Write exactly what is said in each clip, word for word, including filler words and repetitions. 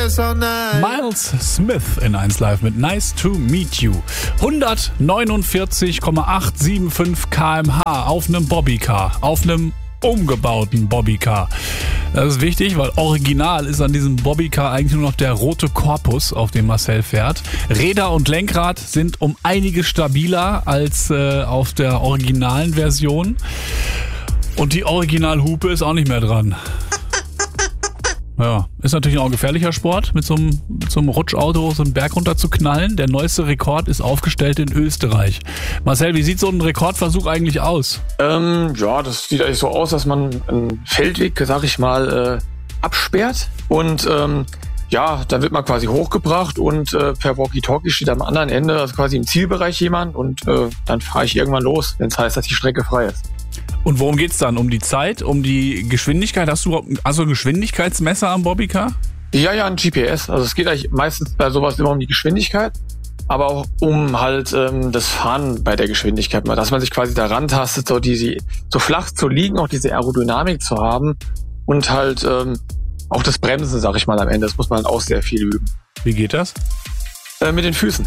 us all night. Miles Smith in eins Live mit Nice to Meet You. hundertneunundvierzig Komma achthundertfünfundsiebzig Kilometer pro Stunde auf einem Bobbycar, auf einem umgebauten Bobbycar. Das ist wichtig, weil original ist an diesem Bobbycar eigentlich nur noch der rote Korpus, auf dem Marcel fährt. Räder und Lenkrad sind um einiges stabiler als äh, auf der originalen Version. Und die Originalhupe ist auch nicht mehr dran. Ja, ist natürlich auch ein gefährlicher Sport, mit so einem, mit so einem Rutschauto so einen Berg runter zu knallen. Der neueste Rekord ist aufgestellt in Österreich. Marcel, wie sieht so ein Rekordversuch eigentlich aus? Ähm, ja, das sieht eigentlich so aus, dass man einen Feldweg, sag ich mal, äh, absperrt. Und ähm, ja, dann wird man quasi hochgebracht und äh, per Walkie-Talkie steht am anderen Ende, also quasi im Zielbereich jemand. Und äh, dann fahre ich irgendwann los, wenn es heißt, dass die Strecke frei ist. Und worum geht's dann? Um die Zeit? Um die Geschwindigkeit? Hast du also ein Geschwindigkeitsmesser am Bobbycar? Ja, ja, ein G P S. Also es geht eigentlich meistens bei sowas immer um die Geschwindigkeit, aber auch um halt ähm, das Fahren bei der Geschwindigkeit, mal, dass man sich quasi daran tastet, so diese, so flach zu liegen, auch diese Aerodynamik zu haben und halt ähm, auch das Bremsen, sag ich mal, am Ende. Das muss man auch sehr viel üben. Wie geht das? Äh, mit den Füßen.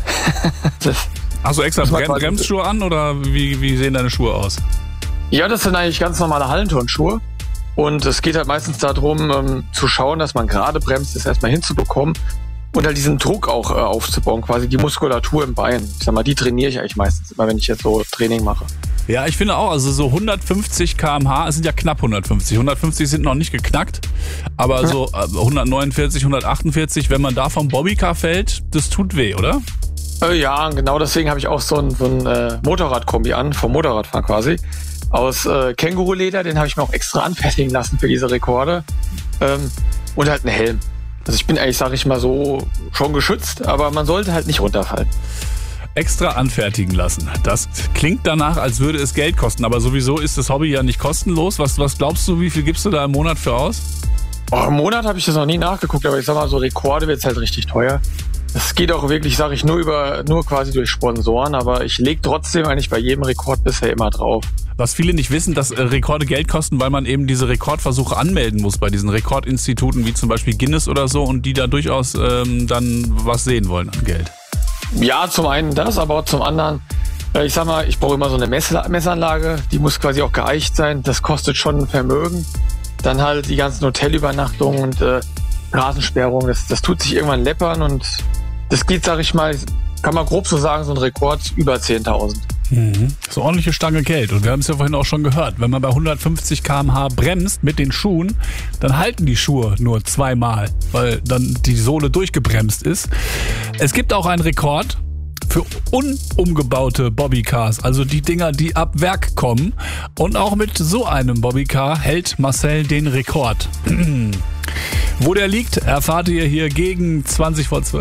Hast du extra Brem- Bremsschuhe an oder wie, wie sehen deine Schuhe aus? Ja, das sind eigentlich ganz normale Hallenturnschuhe. Und es geht halt meistens darum, ähm, zu schauen, dass man gerade bremst, das erstmal hinzubekommen und halt diesen Druck auch äh, aufzubauen, quasi die Muskulatur im Bein. Ich sag mal, die trainiere ich eigentlich meistens immer, wenn ich jetzt so Training mache. Ja, ich finde auch, also so hundertfünfzig Kilometer pro Stunde, es sind ja knapp hundertfünfzig. hundertfünfzig sind noch nicht geknackt, aber so äh, hundertneunundvierzig, hundertachtundvierzig, wenn man da vom Bobbycar fällt, das tut weh, oder? Äh, ja, genau deswegen habe ich auch so ein, so ein äh, Motorradkombi an, vom Motorradfahren quasi. Aus äh, Känguruleder, den habe ich mir auch extra anfertigen lassen für diese Rekorde. Ähm, und halt einen Helm. Also ich bin eigentlich, sage ich mal so, schon geschützt, aber man sollte halt nicht runterfallen. Extra anfertigen lassen. Das klingt danach, als würde es Geld kosten, aber sowieso ist das Hobby ja nicht kostenlos. Was, was glaubst du, wie viel gibst du da im Monat für aus? Oh, im Monat habe ich das noch nie nachgeguckt, aber ich sag mal, so Rekorde wird's halt richtig teuer. Es geht auch wirklich, sage ich, nur über, nur quasi durch Sponsoren, aber ich lege trotzdem eigentlich bei jedem Rekord bisher immer drauf. Was viele nicht wissen, dass Rekorde Geld kosten, weil man eben diese Rekordversuche anmelden muss bei diesen Rekordinstituten wie zum Beispiel Guinness oder so und die da durchaus ähm, dann was sehen wollen an Geld. Ja, zum einen das, aber auch zum anderen, äh, ich sag mal, ich brauche immer so eine Mess- Messanlage, die muss quasi auch geeicht sein, das kostet schon ein Vermögen. Dann halt die ganzen Hotelübernachtungen und äh, Rasensperrung, das, das tut sich irgendwann läppern und das geht, sag ich mal, kann man grob so sagen, so ein Rekord über zehntausend. Mhm. So ordentliche Stange Geld. Und wir haben es ja vorhin auch schon gehört, wenn man bei hundertfünfzig Kilometer pro Stunde bremst mit den Schuhen, dann halten die Schuhe nur zweimal, weil dann die Sohle durchgebremst ist. Es gibt auch einen Rekord für unumgebaute Bobbycars, also die Dinger, die ab Werk kommen. Und auch mit so einem Bobbycar hält Marcel den Rekord. Wo der liegt, erfahrt ihr hier gegen zwanzig vor zwölf.